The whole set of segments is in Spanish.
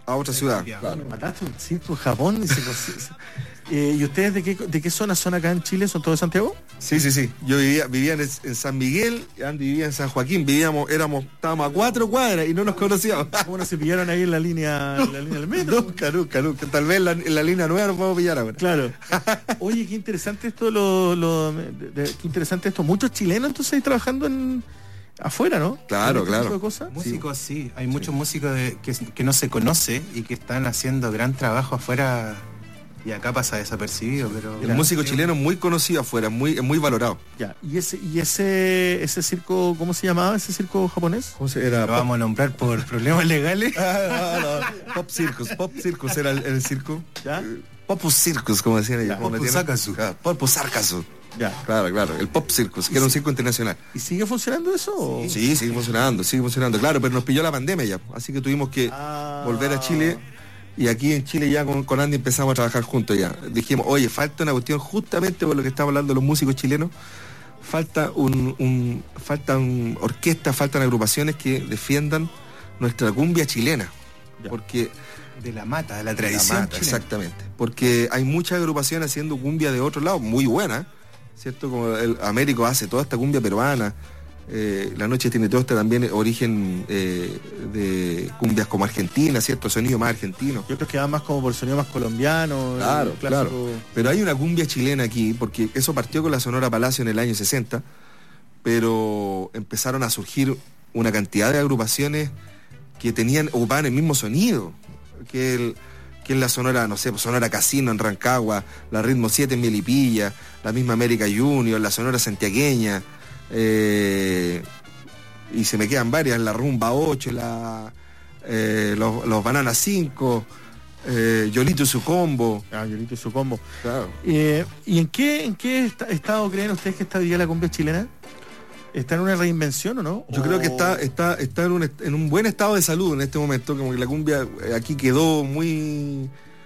a otra ciudad. Claro. Me mataste un circo en Japón ¿y ustedes de qué zona son acá en Chile? ¿Son todos de Santiago? Sí. Yo vivía en San Miguel, Andy vivía en San Joaquín, estábamos a 4 cuadras y no nos conocíamos. ¿Cómo no se pillaron ahí en la línea del metro? Nunca. Tal vez en la línea nueva nos podemos pillar ahora. Claro. Oye, qué interesante esto, qué interesante esto. Muchos chilenos entonces ahí trabajando afuera, ¿no? Claro. Tipo de cosas. Músicos, sí. Hay muchos músicos que no se conoce y que están haciendo gran trabajo afuera. Y acá pasa desapercibido, pero... El músico chileno es muy conocido afuera, muy valorado. Ya, y ese circo, ¿cómo se llamaba ese circo japonés? ¿Cómo se era? Lo vamos a nombrar por problemas legales. No. Pop Circus era el circo. ¿Ya? Popus Circus, como decían ellos. Popus Sarkasu. Popus Sarkasu. Ya. Claro, el Pop Circus, que era un circo internacional. ¿Y sigue funcionando eso? Sí, sigue funcionando, claro, pero nos pilló la pandemia ya, así que tuvimos que volver a Chile. Y aquí en Chile ya con Andy empezamos a trabajar juntos ya. Dijimos, oye, falta una cuestión justamente por lo que estamos hablando de los músicos chilenos. Faltan orquestas, faltan agrupaciones que defiendan nuestra cumbia chilena. Ya. Porque de la tradición chilena. Exactamente. Porque hay muchas agrupaciones haciendo cumbia de otro lado, muy buena, ¿cierto? Como el Américo hace toda esta cumbia peruana. La Noche tiene todo este también origen de cumbias como argentina, ¿cierto? Sonido más argentino. Y otros que van más como por sonido más colombiano. Claro. Pero hay una cumbia chilena aquí, porque eso partió con la Sonora Palacio en el año 60, pero empezaron a surgir una cantidad de agrupaciones que ocupaban el mismo sonido que es la Sonora, no sé, Sonora Casino en Rancagua, la Ritmo 7 en Melipilla, la misma América Junior, la Sonora Santiagueña. Y se me quedan varias, la Rumba 8, los Bananas 5, Yolito y su combo. Yolito y su combo. Claro. ¿Y en qué estado creen ustedes que está hoy día la cumbia chilena? ¿Está en una reinvención o no? Yo creo que está en un buen estado de salud en este momento, como que la cumbia aquí quedó muy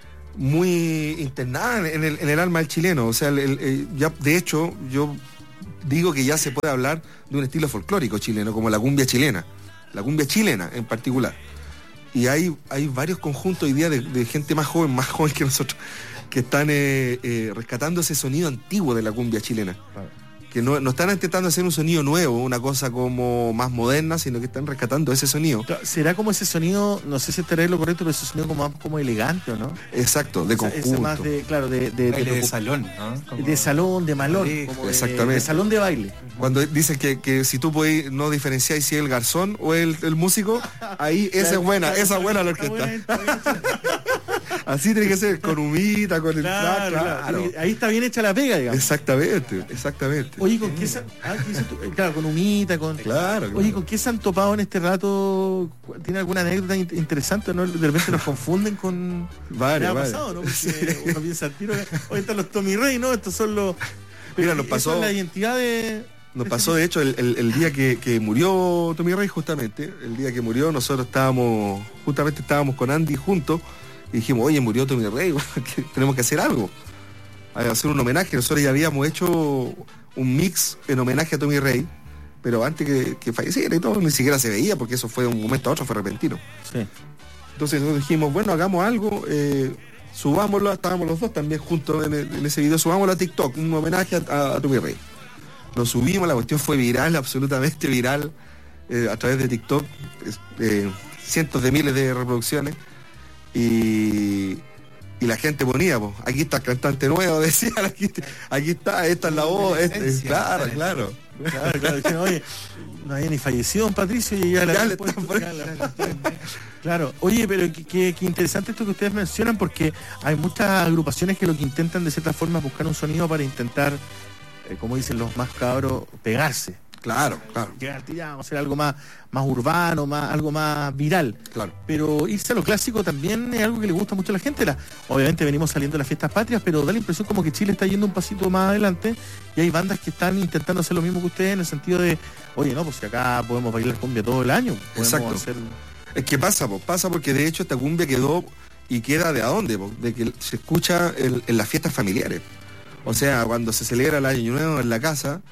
internada en el alma del chileno. O sea, ya de hecho, yo digo que ya se puede hablar de un estilo folclórico chileno, como la cumbia chilena en particular. Y hay varios conjuntos hoy día de gente más joven que nosotros, que están rescatando ese sonido antiguo de la cumbia chilena. Claro. Que no están intentando hacer un sonido nuevo, una cosa como más moderna, sino que están rescatando ese sonido. ¿Será como ese sonido, no sé si estaré lo correcto, pero ese sonido como elegante, ¿o no? Exacto, de conjunto. Ese más de salón, ¿no? De salón, de malón, exactamente. De salón de baile. Cuando dicen que si tú puedes no diferenciar si es el garzón o el músico, ahí esa es buena la orquesta. Así tiene que ser, con humita, con claro. Ahí está bien hecha la pega, digamos. Exactamente. Oye, ¿con qué claro, con humita, Claro. Oye, ¿con qué se han topado en este rato? ¿Tiene alguna anécdota interesante, no? De repente nos confunden con... Varias. pasado, ¿no? Porque uno piensa al tiro, hoy están los Tommy Rey, ¿no? Estos son los... Mira, nos pasó... Es la identidad de... Nos pasó, de hecho, el día que murió Tommy Rey, justamente, el día que murió, nosotros estábamos con Andy juntos, y dijimos, oye, murió Tommy Rey, tenemos que hacer algo, hacer un homenaje. Nosotros ya habíamos hecho un mix en homenaje a Tommy Rey, pero antes que falleciera y todo, ni siquiera se veía, porque eso fue de un momento a otro, fue repentino. Sí. Entonces nosotros dijimos, bueno, hagamos algo, subámoslo, estábamos los dos también juntos en ese video, subámoslo a TikTok, un homenaje a Tommy Rey. Lo subimos, la cuestión fue viral, absolutamente viral, a través de TikTok, cientos de miles de reproducciones, y la gente ponía, pues, aquí está el cantante nuevo, decía, aquí está, esta es la voz, claro. Oye, no había ni fallecido don Patricio y ya le puesto, claro. Oye, pero qué interesante esto que ustedes mencionan, porque hay muchas agrupaciones que lo que intentan de cierta forma es buscar un sonido para intentar, como dicen los más cabros, pegarse. Claro. Hacer algo más urbano, algo más viral. Claro. Pero irse a lo clásico también es algo que le gusta mucho a la gente. Obviamente venimos saliendo de las fiestas patrias, pero da la impresión como que Chile está yendo un pasito más adelante y hay bandas que están intentando hacer lo mismo que ustedes en el sentido de, oye, no, pues que acá podemos bailar cumbia todo el año. Exacto. Es que pasa porque de hecho esta cumbia quedó y queda de a dónde, de que se escucha en las fiestas familiares. O sea, cuando se celebra el año nuevo en la casa,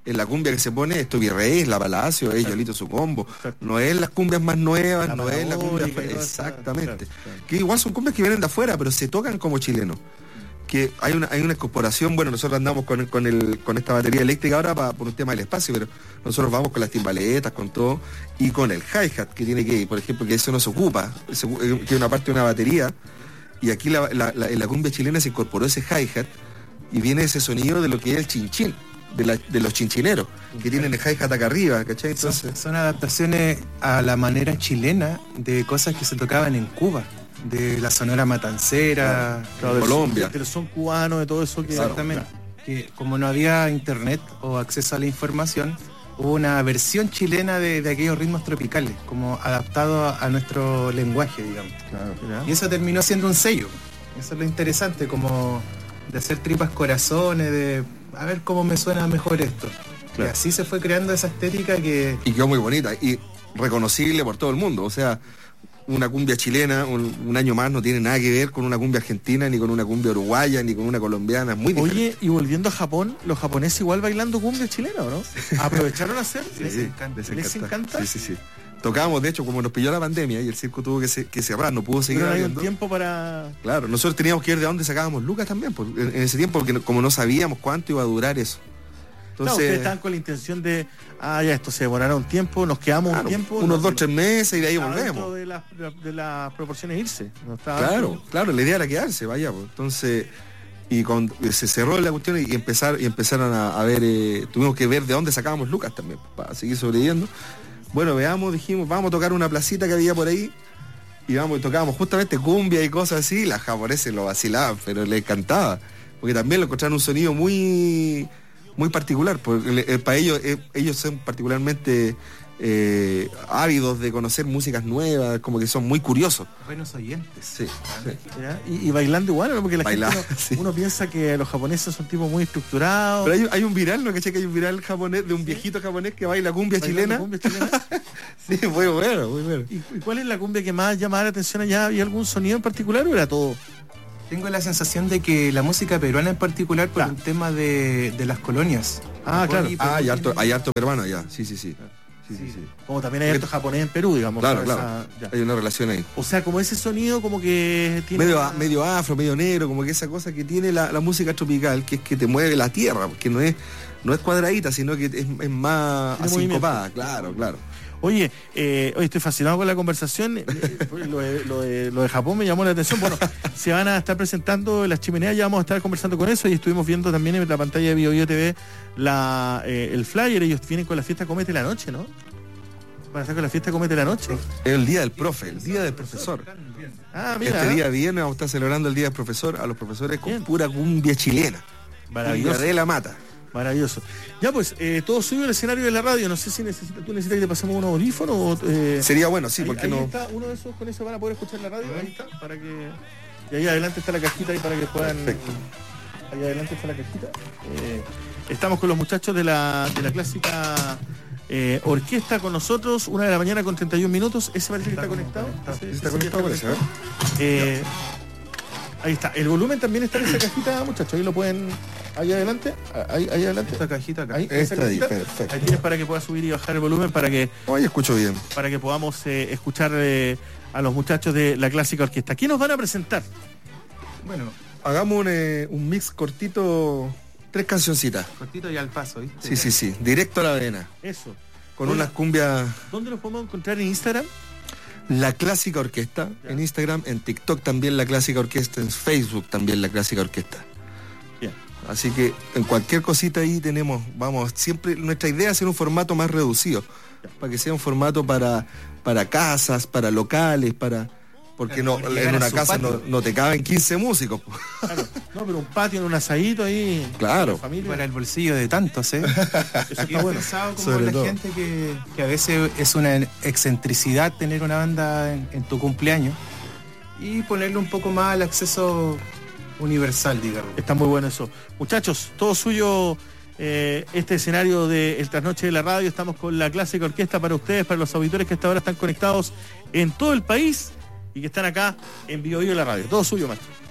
es la cumbia que se pone, esto Virrey, es la Palacio, es Yolito su combo, no es las cumbias más nuevas, no es la cumbia, exactamente, que igual son cumbias que vienen de afuera, pero se tocan como chilenos. Que hay una incorporación, bueno, nosotros andamos con esta batería eléctrica ahora por un tema del espacio, pero nosotros vamos con las timbaletas, con todo, y con el hi-hat que tiene que ir, por ejemplo, que eso no se ocupa, que es una parte de una batería, y aquí en la cumbia chilena se incorporó ese hi-hat, y viene ese sonido de lo que es el chinchín, de los chinchineros, que tienen el hi-hat acá arriba, ¿cachai? Entonces, son adaptaciones a la manera chilena de cosas que se tocaban en Cuba, de la Sonora Matancera, claro, Colombia, del son cubano, de todo eso que... Exactamente. Que como no había internet o acceso a la información, hubo una versión chilena de aquellos ritmos tropicales, como adaptado a nuestro lenguaje, digamos. Claro. Y eso terminó siendo un sello. Eso es lo interesante, como de hacer tripas corazones, de a ver cómo me suena mejor esto. Claro. Y así se fue creando esa estética que... Y quedó muy bonita y reconocible por todo el mundo, o sea... Una cumbia chilena, un año más, no tiene nada que ver con una cumbia argentina, ni con una cumbia uruguaya, ni con una colombiana, muy diferente. Oye, y volviendo a Japón, los japoneses igual bailando cumbia chilena, ¿o no? ¿Aprovecharon a hacer? Les encanta. Sí. Tocábamos, de hecho, como nos pilló la pandemia y el circo tuvo que cerrar, no pudo seguir. Pero hay un abriendo. tiempo para... Claro, nosotros teníamos que ir de dónde sacábamos lucas también, en ese tiempo, porque como no sabíamos cuánto iba a durar eso. Entonces, claro, ustedes estaban con la intención de, ya esto se demorará un tiempo, nos quedamos un tiempo. Unos 2-3 meses y de ahí volvemos. De las proporciones irse. Claro, la idea era quedarse, vaya. Pues. Entonces, se cerró la cuestión y empezaron a ver, tuvimos que ver de dónde sacábamos lucas también, para seguir sobreviviendo. Bueno, dijimos, vamos a tocar una placita que había por ahí. Y tocábamos justamente cumbia y cosas así, las japoneses lo vacilaban, pero les encantaba. Porque también lo encontraron un sonido muy particular, porque para ellos son particularmente ávidos de conocer músicas nuevas, como que son muy curiosos. Buenos oyentes. Sí. Y bailando igual, ¿no? Porque la gente uno sí. piensa que los japoneses son tipos muy estructurados. Pero hay un viral, ¿no? ¿Caché que hay un viral japonés de un viejito japonés que baila cumbia chilena? Sí, muy bueno. ¿Y cuál es la cumbia que más llamaba la atención allá? ¿Había algún sonido en particular o era todo? Tengo la sensación de que la música peruana en particular, por un tema de las colonias. Claro. Hay harto peruano allá. Sí. Como también hay harto japonés en Perú, digamos. Claro. Hay una relación ahí. O sea, como ese sonido como que tiene... Medio afro, medio negro, como que esa cosa que tiene la música tropical, que es que te mueve la tierra, porque no es cuadradita, sino que es más asincopada. Claro. Oye, hoy estoy fascinado con la conversación. Lo de Japón me llamó la atención. Bueno, se van a estar presentando las chimeneas, ya vamos a estar conversando con eso y estuvimos viendo también en la pantalla de BioBio TV el flyer. Ellos vienen con la fiesta Comete la Noche, ¿no? Van a estar con la fiesta Comete la Noche. Es el día del profe, el día del profesor. Mira. Este día viernes vamos a estar celebrando el día del profesor a los profesores con pura cumbia chilena. Maravilloso. De la mata. Maravilloso. Ya pues, todo suyo el escenario de la radio. No sé si tú necesitas que te pasemos unos audífonos. Sería bueno, sí, porque no. Está uno de esos, con eso van a poder escuchar la radio. Ahí está, para que. Y ahí adelante está la cajita ahí para que puedan. Perfecto. Ahí adelante está la cajita. Estamos con los muchachos de la clásica orquesta con nosotros, 1 de la mañana con 31 minutos. Ese parece que está conectado. Está conectado, parece, ahí está. El volumen también está en esa cajita, muchachos. Ahí lo pueden. Ahí adelante. Ahí adelante. Esta cajita acá. Ahí, esta ahí, perfecto. Ahí tienes para que puedas subir y bajar el volumen para que. Hoy escucho bien. Para que podamos escuchar a los muchachos de la clásica orquesta. ¿Quién nos van a presentar? Bueno, hagamos un mix cortito, 3 cancioncitas. Cortito y al paso, ¿viste? Sí. Directo a la vena. Eso. Con unas cumbias. ¿Dónde los podemos encontrar? ¿En Instagram? La Clásica Orquesta, en Instagram, en TikTok también La Clásica Orquesta, en Facebook también La Clásica Orquesta. Bien. Así que en cualquier cosita ahí siempre nuestra idea es hacer un formato más reducido, para que sea un formato para casas, para locales, porque en una casa no te caben 15 músicos. Claro. No, pero un patio en un asadito ahí. Claro. Para el bolsillo de tantos, ¿eh? Eso está bueno. Pensado como la gente que a veces es una excentricidad tener una banda en tu cumpleaños y ponerle un poco más al acceso universal, digamos. Está muy bueno eso. Muchachos, todo suyo este escenario de El Trasnoche de la Radio. Estamos con la Clásica Orquesta para ustedes, para los auditores que hasta ahora están conectados en todo el país y que están acá en BioBio la Radio. Todo suyo, maestro.